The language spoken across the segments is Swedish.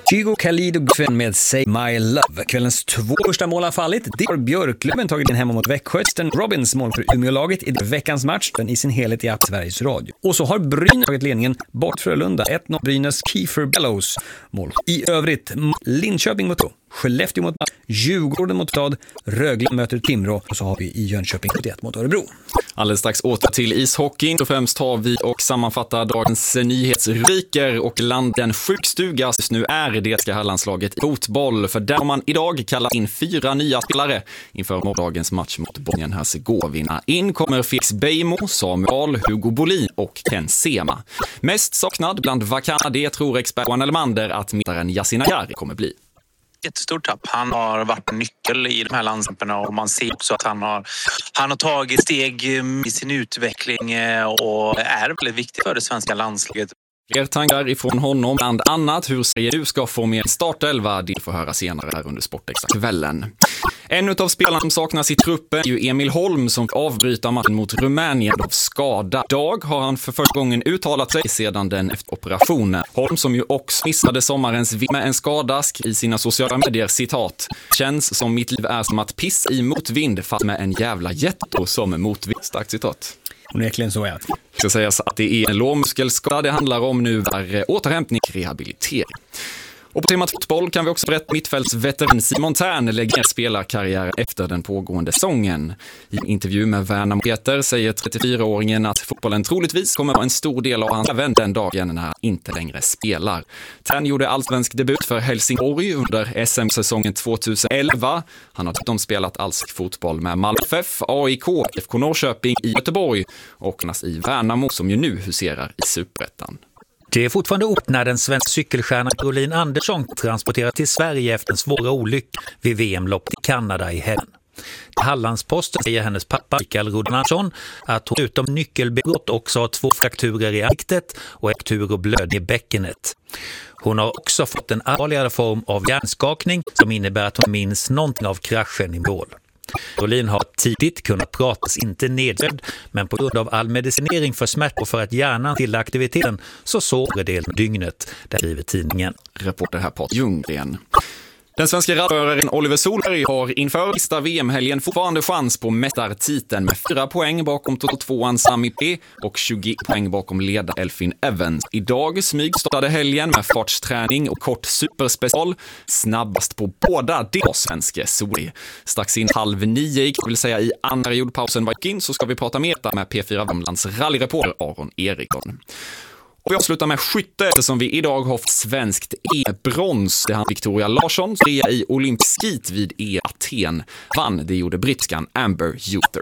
Kygo Khalid och Gwen med Say My Love. Kvällens 2 första mål har fallit. Det har Björklöven tagit in hemma mot Växjö. Sten Robins mål för Umeålaget i veckans match. Den i sin helhet i Sveriges Radio. Och så har Brynäs tagit ledningen bort Frölunda. 1-0 Brynäs Kiefer Bellows mål. I övrigt Linköping mot Skellefteå mot Djurgården mot Stad, Rögle möter Timrå och så har vi i Jönköping 71 mot Örebro. Alldeles strax åter till ishockeyn. Och främst har vi och sammanfattar dagens nyhetsrubriker och den sjukstuga just nu är det svenska herrlandslaget i fotboll. För där har man idag kallat in 4 nya spelare inför morgondagens match mot Bosnien-Hercegovina. In kommer Felix Beijmo, Samuel, Hugo Bolin och Ken Sema. Mest saknad bland vakanser, det tror expert Johan Elmander att mittaren Yasin Ayari kommer bli. Jättestort tapp. Han har varit en nyckel i de här landskamperna och man ser också att han har tagit steg i sin utveckling och är väldigt viktig för det svenska landslaget. Er tankar ifrån honom, bland annat hur Sverige nu ska få med startelva, det får höra senare här under Sportextra-kvällen. En av spelarna som saknas i truppen är ju Emil Holm som avbryter matchen mot Rumänien av skada. Idag har han för första gången uttalat sig sedan den efter operationen. Holm som ju också missade sommarens med en skada i sina sociala medier, citat: "Känns som mitt liv är som att pissa i motvind fast med en jävla jätte som motvind." Starkt citat. Onekligen så är det. Det ska sägas att det är en lårmuskelskada det handlar om nu, där återhämtning och rehabilitering. Och på temat fotboll kan vi också berätta mittfältsveteran Simon Tern lägger spelarkarriär efter den pågående säsongen. I en intervju med Värnamo Peter säger 34-åringen att fotbollen troligtvis kommer vara en stor del av hans även den dagen när han inte längre spelar. Tern gjorde allsvensk debut för Helsingborg under SM-säsongen 2011. Han har dessutom spelat allsvensk fotboll med Malmö FF, AIK, FK Norrköping i Göteborg och i Värnamo som ju nu huserar i Superettan. Det är fortfarande ort när den svenska cykelstjärnan Caroline Andersson transporteras till Sverige efter en svåra olycka vid VM-loppet i Kanada i helgen. Hallandsposten säger hennes pappa Mikael Rodenarsson att hon utom nyckelbrott också har 2 frakturer i ansiktet och fraktur och blödning i bäckenet. Hon har också fått en allvarligare form av hjärnskakning som innebär att hon minns någonting av kraschen i mål. Caroline har tidigt kunnat pratas, inte nedfödd, men på grund av all medicinering för smärta och för att hjärnan till aktiviteten så sover delen dygnet, där skriver tidningen. Reporter här på Ljunggren. Den svenska rattföraren Oliver Solberg har inför sista VM-helgen fortfarande chans på mästartiteln med 4 poäng bakom total-2an Sami P och 20 poäng bakom ledare Elfyn Evans. Idag smygstartade helgen med fartsträning och kort superspecial. Snabbast på båda det svenska Solberg. Strax in 8:30, det vill säga i andra jordpausen var in, så ska vi prata mer med P4 Värmlands rallyreporter Aron Eriksson. Och vi avslutar med skytte som vi idag har fått svenskt e-brons. Det är Victoria Larsson, trea i olympisk skit vid Aten. Vann, det gjorde brittiskan Amber Yuter.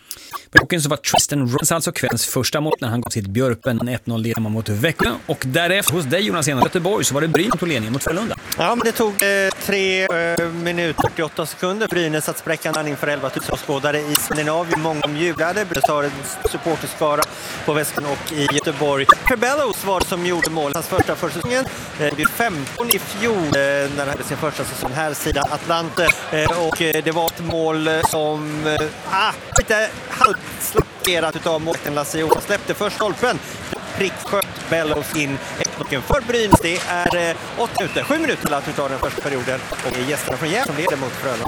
Och så var Tristan Ross alltså kvällens första mål när han gått sitt Björpen 1-0 ledning mot Växjö. Och därefter hos dig Jonas senare Göteborg så var det Brynäs på ledningen mot Frölunda. Ja, men det tog 3 minuter 48 sekunder Brynäs att spräcka en inför 11 000 åskådare i Skandinavien. Många jublade. Brynäs har en supporterskara på väskan och i Göteborg. För Bellows var det som gjorde mål. Hans första säsongen. Det blev 15 i fjol när han hade sin första säsong här sidan Atlante. Och det var ett mål som lite halvslackerat utav målvakten Lasse Johansson. Släppte först stolpen. Pricksköt Bellows in 1-0 för Brynäs. Det är 7 minuter utav den första perioden. Och gästerna från Gävle som leder mot Frölunda.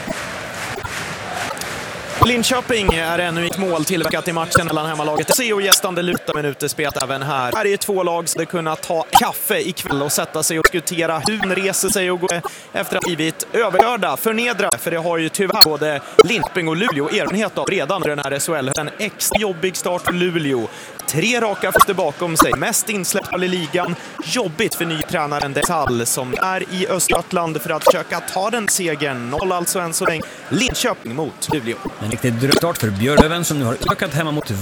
Linköping är ännu ett mål tillverkat i matchen mellan hemmalaget och gästande luta minuter spelat även här. Här är 2 lag som kunna ta kaffe ikväll och sätta sig och diskutera hur den reser sig och gå efter att ha blivit överkörda, förnedrade. För det har ju tyvärr både Linköping och Luleå erfarenhet av redan i den här SHL. En extra jobbig start för Luleå. 3 raka förster bakom sig. Mest insläppta i ligan. Jobbigt för nytränaren Desal som är i Östergötland för att försöka ta den segern. 0 alltså än så länge. Linköping mot Luleå. En riktigt drömstart för Björlöven som nu har ökat hemma mot